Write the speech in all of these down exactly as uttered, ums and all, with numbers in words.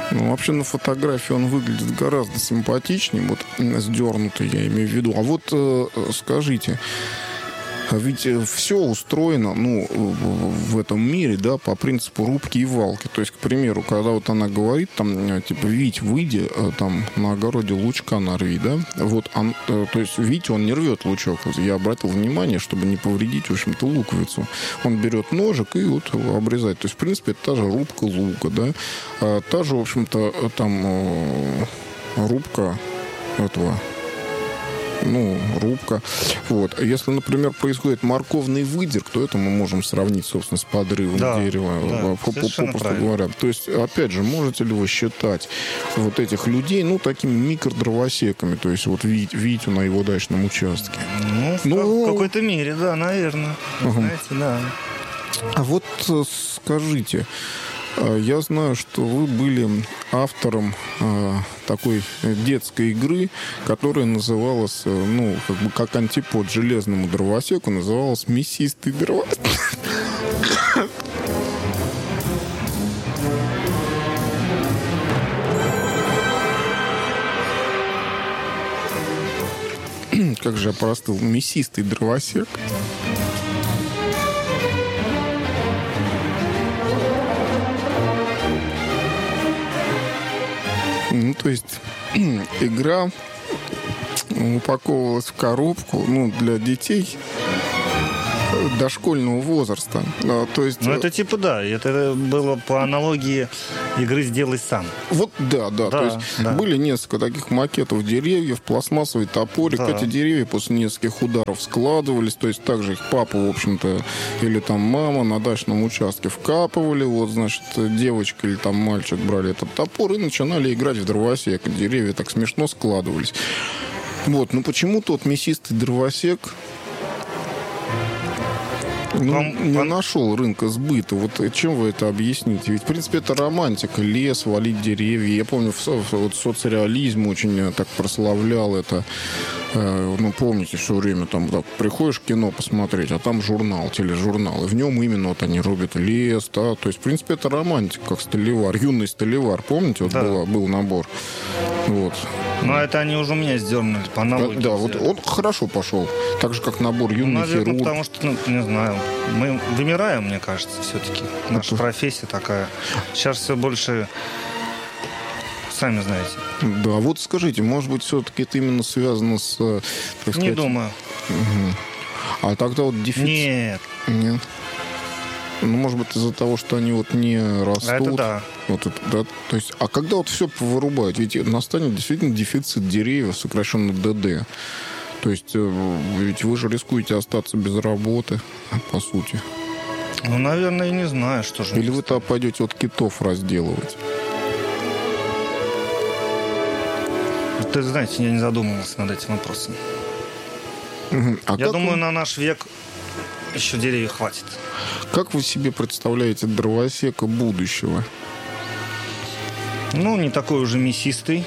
Ну, вообще на фотографии он выглядит гораздо симпатичнее, вот сдернутый, я имею в виду. А вот э, скажите, а ведь все устроено, ну, в этом мире, да, по принципу рубки и валки. То есть, к примеру, когда вот она говорит, там, типа, Вить, выйди, там, на огороде лучка нарви, да, вот, он, то есть, Вить, он не рвет лучок. Вот я обратил внимание, чтобы не повредить, в общем-то, луковицу. Он берет ножик и вот обрезает. То есть, в принципе, это та же рубка лука, да, а та же, в общем-то, там, рубка этого... ну, рубка. Вот. Если, например, происходит морковный выдерг, то это мы можем сравнить, собственно, с подрывом да, дерева, да, попросту говоря. То есть, опять же, можете ли вы считать вот этих людей, ну, такими микродровосеками, то есть, вот Витю на его дачном участке? Ну, в, ну, в какой-то мере, да, наверное. Угу. Знаете, да. А вот скажите, я знаю, что вы были автором э, такой детской игры, которая называлась, э, ну, как бы как антипод железному дровосеку, называлась «Мясистый дровосек». Как же я простыл. «Мясистый дровосек». Ну, то есть игра упаковывалась в коробку, ну, для детей дошкольного возраста. То есть... Ну, это типа, да, это было по аналогии игры «Сделай сам». Вот, да, да. да то есть да. были несколько таких макетов деревьев, пластмассовый топорик. Да. Эти деревья после нескольких ударов складывались. То есть также их папа, в общем-то, или там мама на дачном участке вкапывали. Вот, значит, девочка или там мальчик брали этот топор и начинали играть в дровосек. Деревья так смешно складывались. Вот, ну почему-то вот мясистый дровосек... Ну, Вам... не нашел рынка сбыта. Вот чем вы это объясните? Ведь, в принципе, это романтика. Лес, валить деревья. Я помню, вот соцреализм очень так прославлял это. Ну, помните, все время там так, приходишь в кино посмотреть, а там журнал, тележурнал. И в нем именно вот они рубят лес, да. То есть, в принципе, это романтика, как Сталевар. Юный Сталевар, помните? Вот да. был, был набор. Вот. Ну, это они уже у меня сдернули по аналогии. Да, вот он хорошо пошел. Так же, как набор «Юный ну, наверное, хирург». Потому что, ну, не знаю, мы вымираем, мне кажется, все-таки. Наша это... профессия такая. Сейчас все больше... Сами знаете. Да, вот скажите, может быть, все-таки это именно связано с... Так сказать... Не думаю. Угу. А тогда вот дефицит... Нет. Нет. Ну, может быть, из-за того, что они вот не растут. Это да. Вот это, да. То есть, а когда вот все вырубают, ведь настанет действительно дефицит деревьев, сокращенно ДД. То есть, ведь вы же рискуете остаться без работы, по сути. Ну, наверное, я не знаю, что же. Или вы-то пойдете вот китов разделывать. Ты знаете, я не задумывался над этим вопросом. Угу. А я думаю, вы... на наш век еще деревьев хватит. Как вы себе представляете дровосека будущего? Ну, не такой уже мясистый.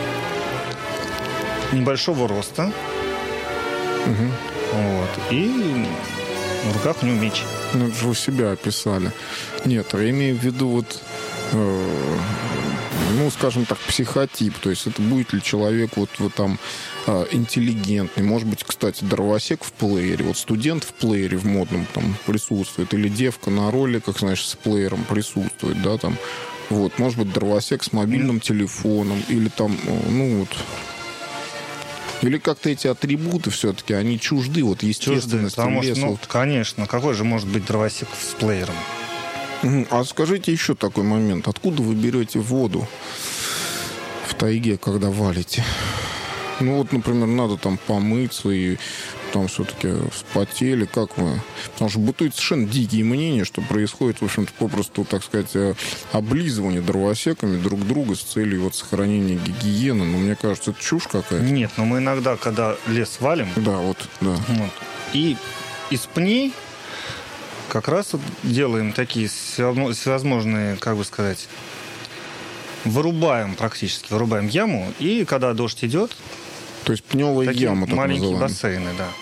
Небольшого роста. Угу. Вот. И в руках у него меч. Ну, это же вы себя описали. Нет, я имею в виду вот... Э- ну, скажем так, психотип. То есть это будет ли человек вот, вот там э, интеллигентный. Может быть, кстати, дровосек в плеере. Вот студент в плеере в модном там присутствует. Или девка на роликах, знаешь, с плеером присутствует, да, там. Вот, может быть, дровосек с мобильным телефоном. Или там, ну, вот... Или как-то эти атрибуты все-таки, они чужды, вот естественности леса. Ну, конечно. Какой же может быть дровосек с плеером? А скажите еще такой момент. Откуда вы берете воду в тайге, когда валите? Ну вот, например, надо там помыться и там все-таки вспотели. Как вы? Потому что бытует совершенно дикие мнения, что происходит, в общем-то, попросту, так сказать, облизывание дровосеками друг друга с целью вот сохранения гигиены. Но мне кажется, это чушь какая-то. Нет, но мы иногда, когда лес валим... Да, вот, да. Вот, и из пней как раз вот делаем такие всевозможные, как бы сказать, вырубаем практически, вырубаем яму, и когда дождь идет, то есть пневая яма, так маленькие называемая. бассейны, да.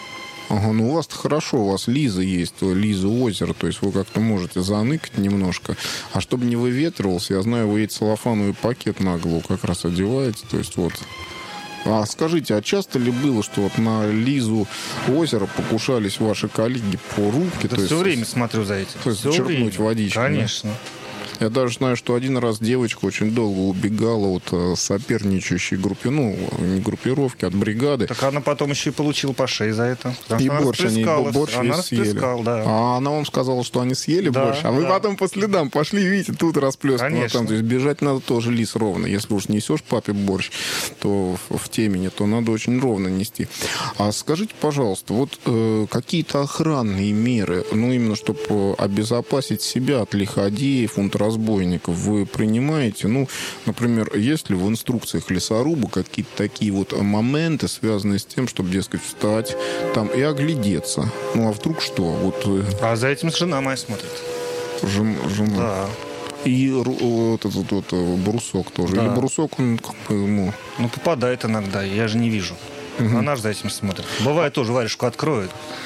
Ага, ну у вас-то хорошо, у вас Лиза есть, Лиза озеро, то есть вы как-то можете заныкать немножко. А чтобы не выветривался, я знаю, вы эти целлофановый пакет на голову как раз одеваете, то есть вот... А скажите, а часто ли было, что вот на Лизу озеро покушались ваши коллеги по рубке? Да то все есть, время смотрю за этим. То есть Все черпнуть время. водичку? Конечно. Да? Я даже знаю, что один раз девочка очень долго убегала от соперничающей группе, ну, не группировки, от бригады. Так она потом еще и получила по шее за это. И борщ они, борщ она съели. Да. А она вам сказала, что они съели да, борщ, а вы да. потом по следам пошли, видите, тут расплескано. Там, то есть бежать надо тоже, Лис, ровно. Если уж несешь папе борщ, то в, в темени, то надо очень ровно нести. А скажите, пожалуйста, вот э, какие-то охранные меры, ну, именно чтобы обезопасить себя от лиходеев, унтразбойников, вы принимаете? Ну, например, есть ли в инструкциях лесоруба какие-то такие вот моменты, связанные с тем, чтобы, дескать, встать там и оглядеться? Ну, а вдруг что? Вот, а за этим жена моя смотрит. Жен, жена? Да. И вот этот вот брусок тоже? Да. Или брусок, он как бы ему... Ну, попадает иногда, я же не вижу. Угу. Она же за этим смотрит. Бывает тоже варежку откроет.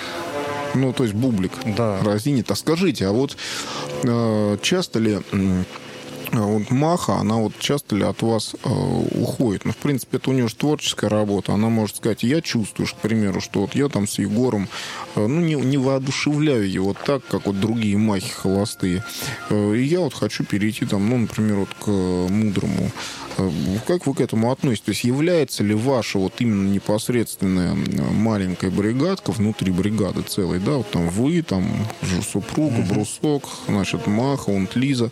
Ну, то есть бублик да. разинит. А скажите, а вот э, часто ли э, вот Маха, она вот часто ли от вас э, уходит? Ну, в принципе, это у нее же творческая работа. Она может сказать, я чувствую, к примеру, что вот я там с Егором, э, ну, не, не воодушевляю его так, как вот другие Махи холостые. Э, и я вот хочу перейти там, ну, например, вот к Мудрому. Как вы к этому относитесь? То есть является ли ваша вот именно непосредственная маленькая бригадка внутри бригады целой, да, вот там вы, там супруга, uh-huh. брусок, значит, Маха, он Лиза,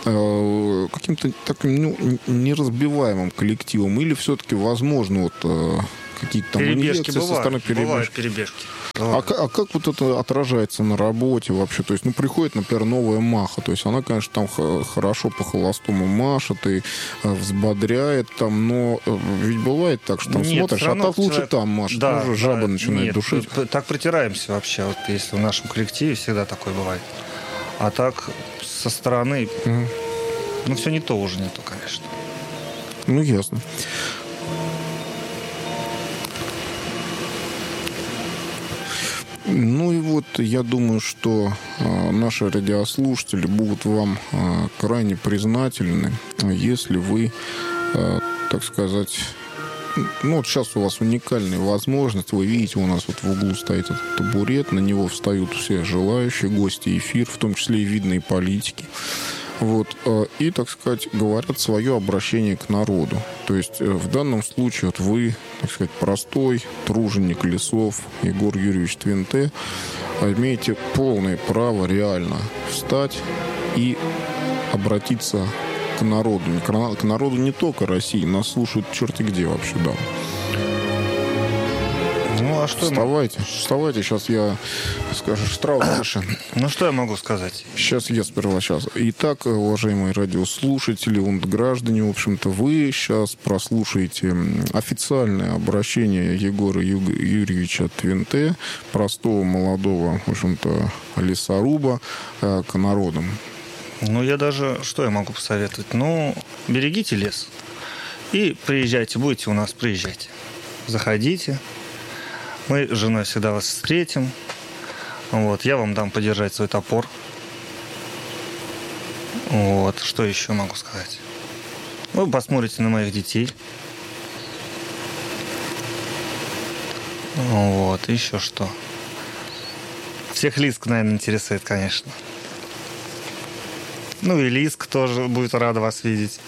э, каким-то таким, ну, неразбиваемым коллективом, или все-таки возможно вот э, какие-то там перебежки бывают, со стороны перебежки? Бывают перебежки. А, а как вот это отражается на работе вообще? То есть, ну, приходит, например, новая Маха. То есть, она, конечно, там х- хорошо по-холостому машет и э, взбодряет там, но э, ведь бывает так, что там нет, смотришь, а так лучше человек... там машет. Да, уже жаба да, начинает нет, душить. Так притираемся вообще. Вот если в нашем коллективе всегда такое бывает. А так со стороны, угу. ну, все не то уже, не то, конечно. Ну, ясно. Ну и вот я думаю, что э, наши радиослушатели будут вам э, крайне признательны, если вы, э, так сказать, ну вот сейчас у вас уникальная возможность. Вы видите, у нас вот в углу стоит этот табурет, на него встают все желающие, гости эфир, в том числе и видные политики. Вот, и, так сказать, говорят свое обращение к народу. То есть в данном случае вот вы, так сказать, простой труженик лесов Егор Юрьевич Твинте, имеете полное право реально встать и обратиться к народу. К народу не только России, нас слушают черти где вообще, да. Ну, а что вставайте, вставайте, сейчас я скажу штраф выше. Ну, что я могу сказать? Сейчас я сперва, сейчас. Итак, уважаемые радиослушатели, вот, граждане, в общем-то, вы сейчас прослушаете официальное обращение Егора Юрьевича Твинте, простого молодого, в общем-то, лесоруба, к народам. Ну, я даже, что я могу посоветовать? Ну, берегите лес и приезжайте, будете у нас, приезжайте. Заходите. Мы с женой всегда вас встретим. Вот, я вам дам подержать свой топор. Вот, что еще могу сказать? Вы посмотрите на моих детей. Вот, еще что. Всех Лиска, наверное, интересует, конечно. Ну и Лиска тоже будет рада вас видеть.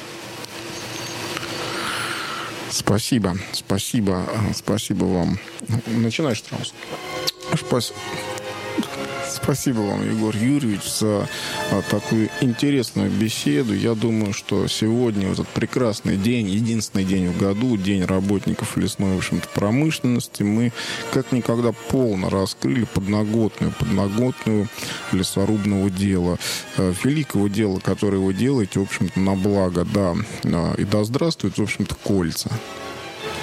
Спасибо, спасибо, спасибо вам. Начинаешь, Штраус. Спасибо. Спасибо вам, Егор Юрьевич, за а, такую интересную беседу. Я думаю, что сегодня, в этот прекрасный день, единственный день в году, день работников лесной, в общем-то, промышленности, мы как никогда полно раскрыли подноготную, подноготную лесорубного дела, э, великого дела, которое вы делаете, в общем-то, на благо, да. Э, и да здравствует, в общем-то, кольца.